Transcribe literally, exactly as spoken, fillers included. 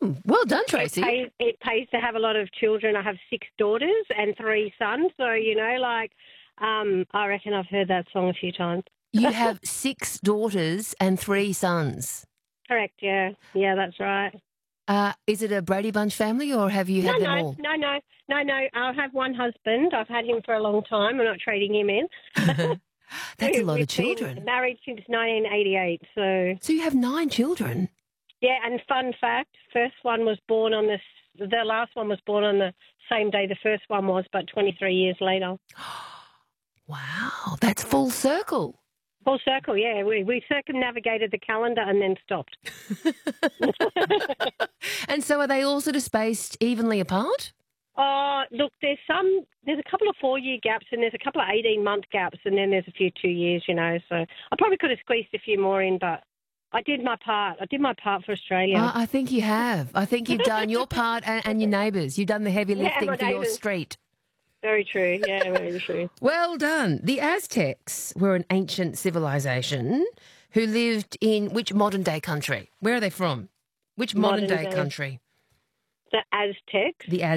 Well done, It Tracy. pays, it pays to have a lot of children. I have six daughters and three sons. So, you know, like, um, I reckon I've heard that song a few times. You have six daughters and three sons. Correct, yeah. Yeah, that's right. Uh, is it a Brady Bunch family or have you No, had them no, all? no, no, no, no. I have one husband. I've had him for a long time. I'm not trading him in. That's We- a lot we've of children. been married since nineteen eighty-eight. So, So you have nine children. yeah, and fun fact, first one was born on the, the last one was born on the same day the first one was, but twenty-three years later. Wow, that's full circle. Full circle, yeah. We, we circumnavigated the calendar and then stopped. And so are they all sort of spaced evenly apart? Oh, look, there's some, there's a couple of four-year gaps and there's a couple of eighteen-month gaps and then there's a few two years, you know. So I probably could have squeezed a few more in, but I did my part. I did my part for Australia. Uh, I think you have. I think you've done your part and, and your neighbours. You've done the heavy Yeah, lifting my for your neighbours. street. Very true, yeah, very true. Well done. The Aztecs were an ancient civilization who lived in which modern-day country? Where are they from? Which modern-day Modern day. country? The Aztecs. The